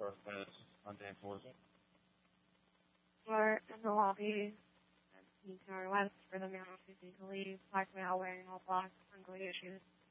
We're in the lobby at East Northwest for the male choosing to leave, black male wearing all black, unruly issues.